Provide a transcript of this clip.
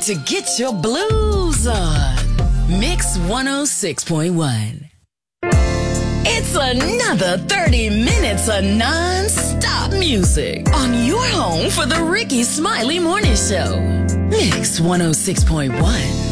to get your blues on. Mix 106.1. It's another 30 minutes of non-stop music on your home for the Ricky Smiley Morning Show. Mix 106.1.